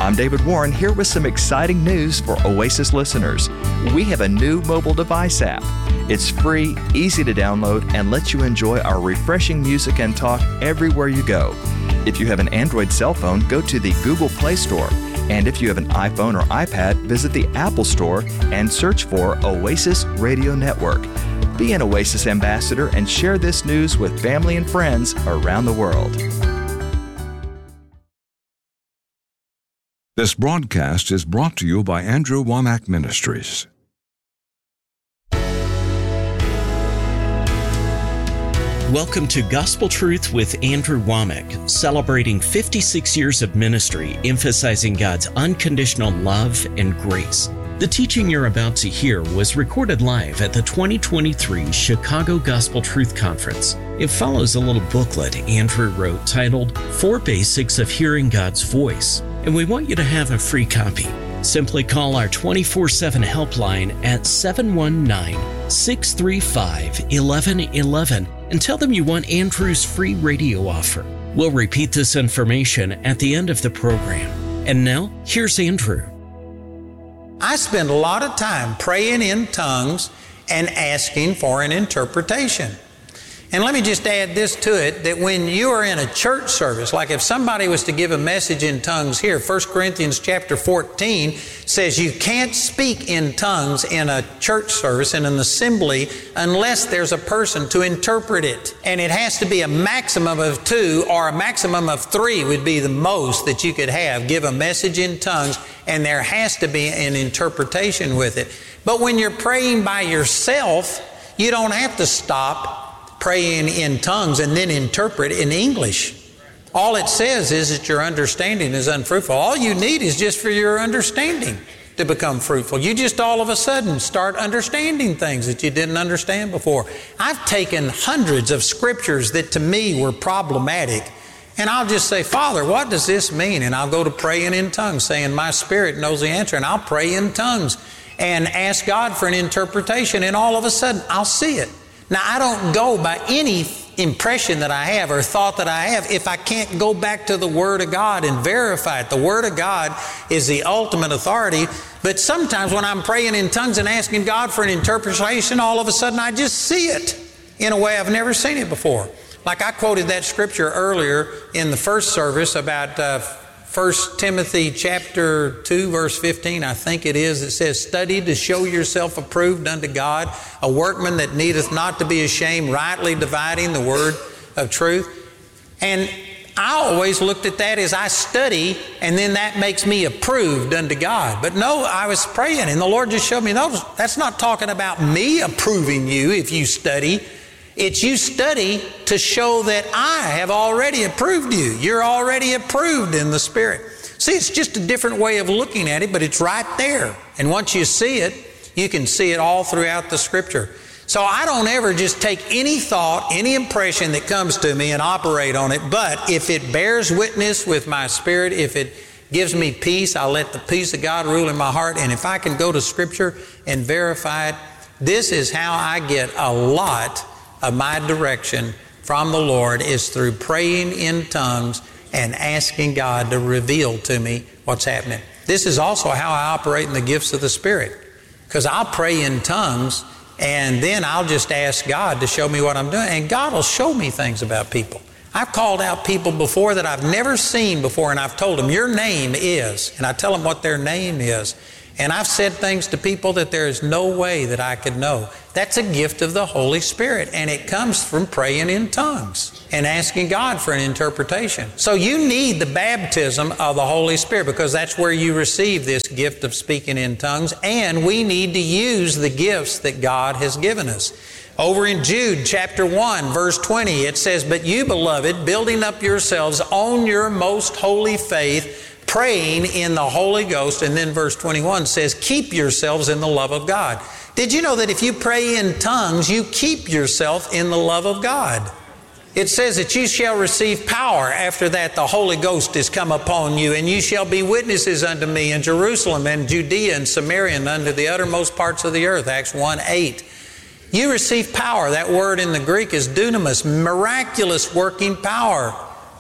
I'm David Warren here with some exciting news for Oasis listeners. We have a new mobile device app. It's free, easy to download, and lets you enjoy our refreshing music and talk everywhere you go. If you have an Android cell phone, go to the Google Play Store. And if you have an iPhone or iPad, visit the Apple Store and search for Oasis Radio Network. Be an Oasis ambassador and share this news with family and friends around the world. This broadcast is brought to you by Andrew Wommack Ministries. Welcome to Gospel Truth with Andrew Wommack, celebrating 56 years of ministry, emphasizing God's unconditional love and grace. The teaching you're about to hear was recorded live at the 2023 Chicago Gospel Truth Conference. It follows a little booklet Andrew wrote titled 4 Basics of Hearing God's Voice, and we want you to have a free copy. Simply call our 24/7 helpline at 719-635-1111 and tell them you want Andrew's free radio offer. We'll repeat this information at the end of the program. And now, here's Andrew. I spend a lot of time praying in tongues and asking for an interpretation. And let me just add this to it, that when you are in a church service, like if somebody was to give a message in tongues here, 1 Corinthians chapter 14 says you can't speak in tongues in a church service, in an assembly, unless there's a person to interpret it. And it has to be a maximum of 2 or a maximum of 3 would be the most that you could have. Give a message in tongues, and there has to be an interpretation with it. But when you're praying by yourself, you don't have to stop praying in tongues and then interpret in English. All it says is that your understanding is unfruitful. All you need is just for your understanding to become fruitful. You just all of a sudden start understanding things that you didn't understand before. I've taken hundreds of scriptures that to me were problematic, and I'll just say, Father, what does this mean? And I'll go to praying in tongues, saying my spirit knows the answer, and I'll pray in tongues and ask God for an interpretation, and all of a sudden I'll see it. Now, I don't go by any impression that I have or thought that I have if I can't go back to the Word of God and verify it. The Word of God is the ultimate authority. But sometimes when I'm praying in tongues and asking God for an interpretation, all of a sudden I just see it in a way I've never seen it before. Like I quoted that scripture earlier in the first service about 1 Timothy chapter 2, verse 15, I think it is. It says, study to show yourself approved unto God, a workman that needeth not to be ashamed, rightly dividing the word of truth. And I always looked at that as I study, and then that makes me approved unto God. But no, I was praying, and the Lord just showed me, no, that's not talking about me approving you if you study. It's you study to show that I have already approved you. You're already approved in the Spirit. See, it's just a different way of looking at it, but it's right there. And once you see it, you can see it all throughout the Scripture. So I don't ever just take any thought, any impression that comes to me and operate on it. But if it bears witness with my spirit, if it gives me peace, I'll let the peace of God rule in my heart. And if I can go to Scripture and verify it, this is how I get a lot of my direction from the Lord, is through praying in tongues and asking God to reveal to me what's happening. This is also how I operate in the gifts of the Spirit, because I'll pray in tongues and then I'll just ask God to show me what I'm doing, and God will show me things about people. I've called out people before that I've never seen before, and I've told them, your name is, and I tell them what their name is. And I've said things to people that there is no way that I could know. That's a gift of the Holy Spirit, and it comes from praying in tongues and asking God for an interpretation. So you need the baptism of the Holy Spirit, because that's where you receive this gift of speaking in tongues, and we need to use the gifts that God has given us. Over in Jude chapter 1, verse 20, it says, but you, beloved, building up yourselves on your most holy faith, praying in the Holy Ghost. And then verse 21 says, keep yourselves in the love of God. Did you know that if you pray in tongues, you keep yourself in the love of God? It says that you shall receive power. After that, the Holy Ghost is come upon you, and you shall be witnesses unto me in Jerusalem and Judea and Samaria and unto the uttermost parts of the earth. Acts 1:8. You receive power. That word in the Greek is dunamis, miraculous working power.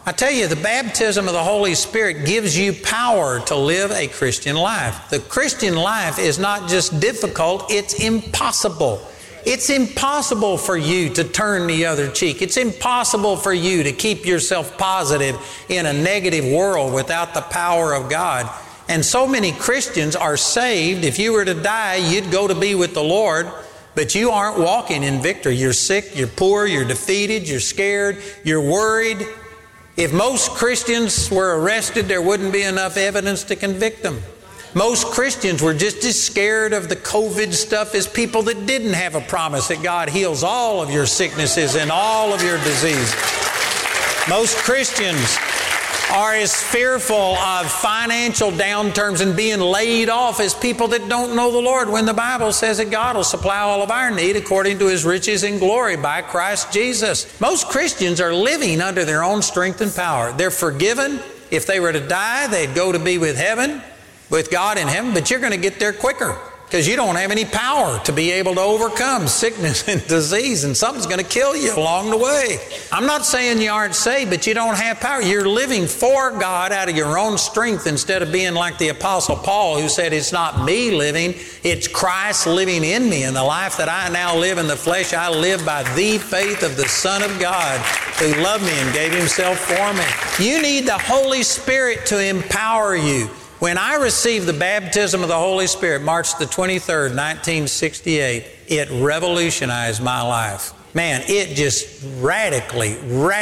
I tell you, the baptism of the Holy Spirit gives you power to live a Christian life. The Christian life is not just difficult, it's impossible. It's impossible for you to turn the other cheek. It's impossible for you to keep yourself positive in a negative world without the power of God. And so many Christians are saved. If you were to die, you'd go to be with the Lord, but you aren't walking in victory. You're sick, you're poor, you're defeated, you're scared, you're worried. If most Christians were arrested, there wouldn't be enough evidence to convict them. Most Christians were just as scared of the COVID stuff as people that didn't have a promise that God heals all of your sicknesses and all of your diseases. Most Christians are as fearful of financial downturns and being laid off as people that don't know the Lord, when the Bible says that God will supply all of our need according to His riches in glory by Christ Jesus. Most Christians are living under their own strength and power. They're forgiven. If they were to die, they'd go to be with heaven, with God in heaven, but you're going to get there quicker because you don't have any power to be able to overcome sickness and disease, and something's going to kill you along the way. I'm not saying you aren't saved, but you don't have power. You're living for God out of your own strength instead of being like the Apostle Paul, who said, it's not me living, it's Christ living in me. And the life that I now live in the flesh, I live by the faith of the Son of God who loved me and gave Himself for me. You need the Holy Spirit to empower you. When I received the baptism of the Holy Spirit, March the 23rd, 1968, it revolutionized my life. Man, it just radically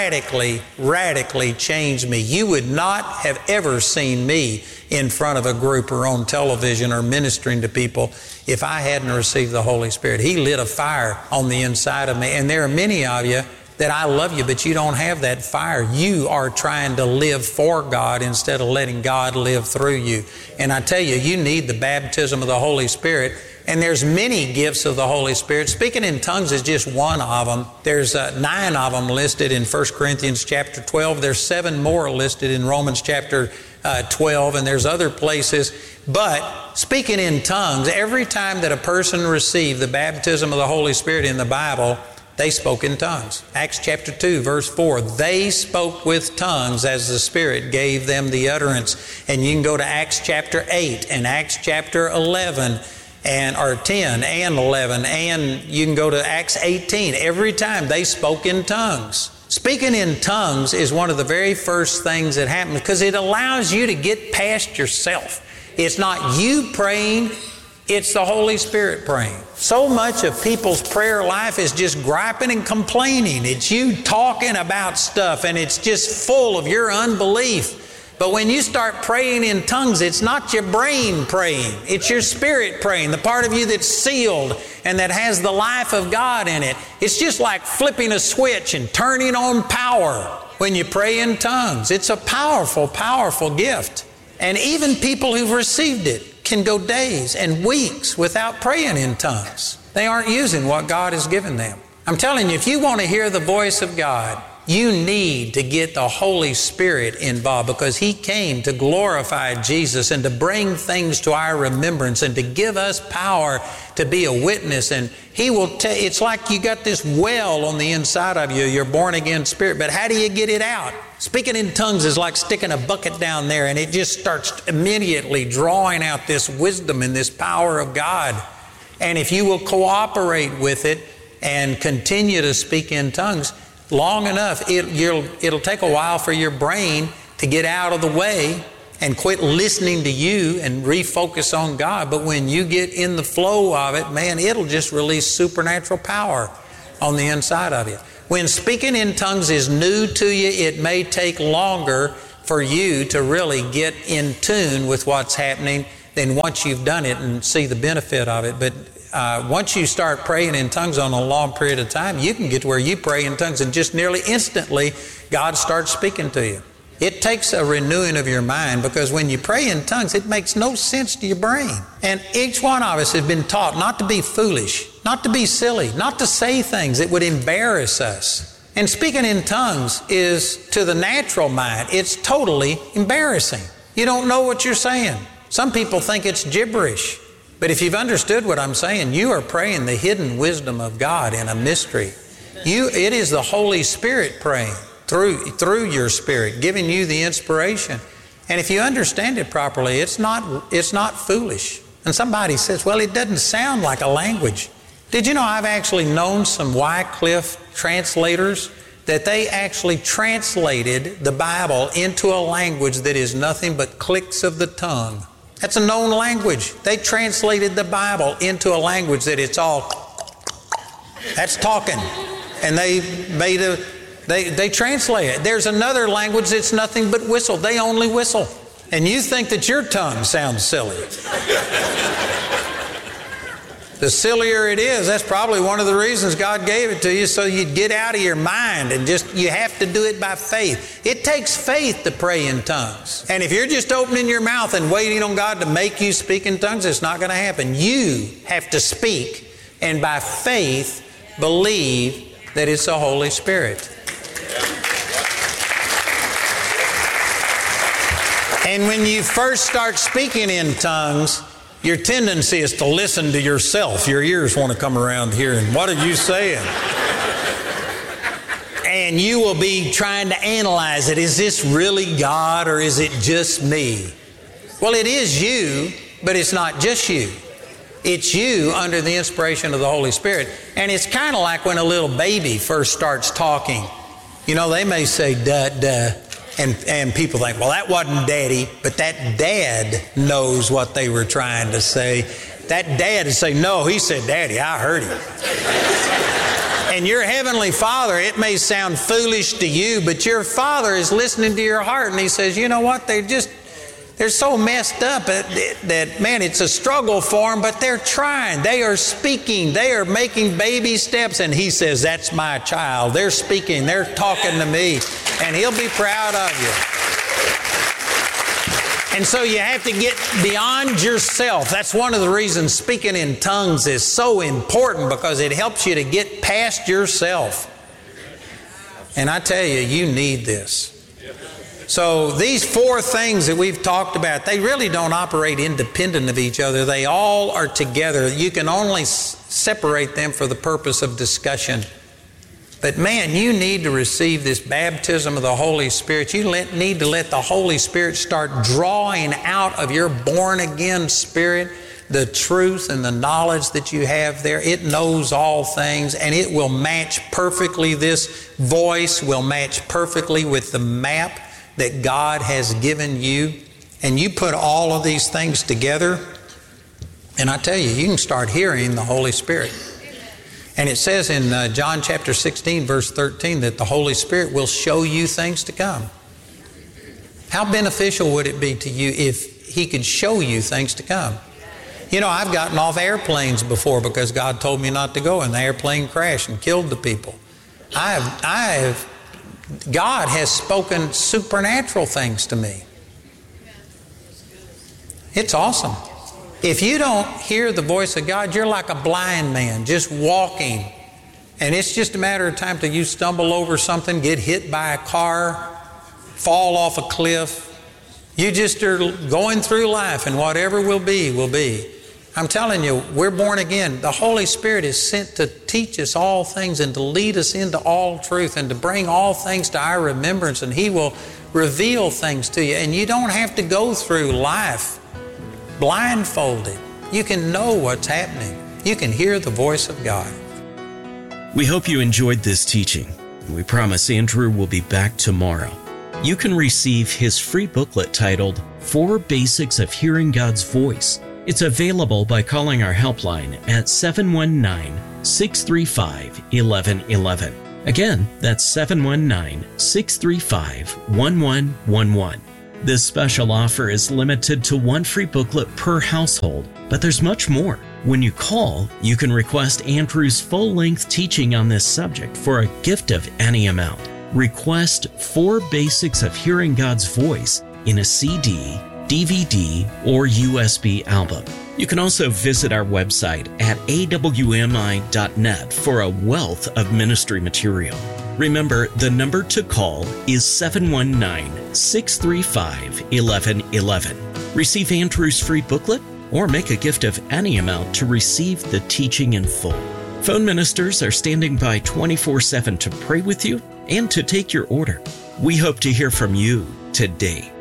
changed me. You would not have ever seen me in front of a group or on television or ministering to people if I hadn't received the Holy Spirit. He lit a fire on the inside of me. And there are many of you that I love you, but you don't have that fire. You are trying to live for God instead of letting God live through you. And I tell you, you need the baptism of the Holy Spirit. And there's many gifts of the Holy Spirit. Speaking in tongues is just one of them. There's 9 of them listed in 1 Corinthians chapter 12. There's 7 more listed in Romans chapter 12, and there's other places. But speaking in tongues, every time that a person received the baptism of the Holy Spirit in the Bible, they spoke in tongues. Acts chapter 2, verse 4, they spoke with tongues as the Spirit gave them the utterance. And you can go to Acts chapter 8 and Acts chapter 11 or 10 and 11, and you can go to Acts 18. Every time they spoke in tongues. Speaking in tongues is one of the very first things that happens because it allows you to get past yourself. It's not you praying, it's the Holy Spirit praying. So much of people's prayer life is just griping and complaining. It's you talking about stuff and it's just full of your unbelief. But when you start praying in tongues, it's not your brain praying. It's your spirit praying, the part of you that's sealed and that has the life of God in it. It's just like flipping a switch and turning on power when you pray in tongues. It's a powerful, powerful gift. And even people who've received it can go days and weeks without praying in tongues. They aren't using what God has given them. I'm telling you, if you want to hear the voice of God, you need to get the Holy Spirit involved because He came to glorify Jesus and to bring things to our remembrance and to give us power to be a witness. And He will it's like you got this well on the inside of you, your born again spirit, but how do you get it out? Speaking in tongues is like sticking a bucket down there and it just starts immediately drawing out this wisdom and this power of God. And if you will cooperate with it and continue to speak in tongues long enough, it'll take a while for your brain to get out of the way and quit listening to you and refocus on God. But when you get in the flow of it, man, it'll just release supernatural power on the inside of you. When speaking in tongues is new to you, it may take longer for you to really get in tune with what's happening than once you've done it and see the benefit of it. But once you start praying in tongues on a long period of time, you can get to where you pray in tongues and just nearly instantly God starts speaking to you. It takes a renewing of your mind because when you pray in tongues, it makes no sense to your brain. And each one of us has been taught not to be foolish, not to be silly, not to say things that would embarrass us. And speaking in tongues is, to the natural mind, it's totally embarrassing. You don't know what you're saying. Some people think it's gibberish. But if you've understood what I'm saying, you are praying the hidden wisdom of God in a mystery. It is the Holy Spirit praying. through your spirit, giving you the inspiration. And if you understand it properly, it's not foolish. And somebody says, well, it doesn't sound like a language. Did you know I've actually known some Wycliffe translators that they actually translated the Bible into a language that is nothing but clicks of the tongue. That's a known language. They translated the Bible into a language that it's all, that's talking. And they translate it. There's another language that's nothing but whistle. They only whistle. And you think that your tongue sounds silly. The sillier it is, that's probably one of the reasons God gave it to you, so you'd get out of your mind and you have to do it by faith. It takes faith to pray in tongues. And if you're just opening your mouth and waiting on God to make you speak in tongues, it's not going to happen. You have to speak and by faith believe that it's the Holy Spirit. And when you first start speaking in tongues, your tendency is to listen to yourself. Your ears want to come around here and what are you saying? And you will be trying to analyze it. Is this really God or is it just me? Well, it is you, but it's not just you. It's you under the inspiration of the Holy Spirit. And it's kind of like when a little baby first starts talking. You know, they may say, duh, duh. And people think, well, that wasn't Daddy, but that dad knows what they were trying to say. That dad is saying, no, he said, Daddy, I heard him. And your Heavenly Father, it may sound foolish to you, but your Father is listening to your heart, and He says, you know what, they're so messed up that, man, it's a struggle for them, but they're trying. They are speaking. They are making baby steps. And He says, that's my child. They're speaking. They're talking to me. And He'll be proud of you. And so you have to get beyond yourself. That's one of the reasons speaking in tongues is so important, because it helps you to get past yourself. And I tell you, you need this. So these four things that we've talked about, they really don't operate independent of each other. They all are together. You can only separate them for the purpose of discussion. But man, you need to receive this baptism of the Holy Spirit. You need to let the Holy Spirit start drawing out of your born-again spirit the truth and the knowledge that you have there. It knows all things, and it will match perfectly. This voice will match perfectly with the map that God has given you. And you put all of these things together, and I tell you, you can start hearing the Holy Spirit. And it says in John chapter 16, verse 13, that the Holy Spirit will show you things to come. How beneficial would it be to you if He could show you things to come? You know, I've gotten off airplanes before because God told me not to go, and the airplane crashed and killed the people. God has spoken supernatural things to me. It's awesome. If you don't hear the voice of God, you're like a blind man just walking. And it's just a matter of time till you stumble over something, get hit by a car, fall off a cliff. You just are going through life, and whatever will be, will be. I'm telling you, we're born again. The Holy Spirit is sent to teach us all things and to lead us into all truth and to bring all things to our remembrance, and He will reveal things to you. And you don't have to go through life blindfolded. You can know what's happening. You can hear the voice of God. We hope you enjoyed this teaching. We promise Andrew will be back tomorrow. You can receive his free booklet titled 4 Basics of Hearing God's Voice. It's available by calling our helpline at 719-635-1111. Again, that's 719-635-1111. This special offer is limited to 1 free booklet per household, but there's much more. When you call, you can request Andrew's full-length teaching on this subject for a gift of any amount. Request 4 Basics of Hearing God's Voice in a CD, DVD, or USB album. You can also visit our website at awmi.net for a wealth of ministry material. Remember, the number to call is 719-635-1111. Receive Andrew's free booklet or make a gift of any amount to receive the teaching in full. Phone ministers are standing by 24/7 to pray with you and to take your order. We hope to hear from you today.